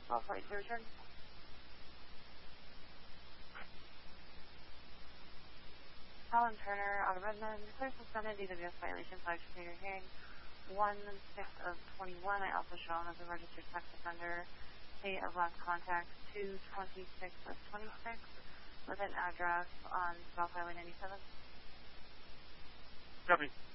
Flight to return. Colin Turner, out of Redmond, clear suspended, DWS violation, 5 your hearing, 1/6 of 21. I also shown as a registered sex offender. Date of last contact, 2/26 of 26, with an address on South Highway 97. Copy.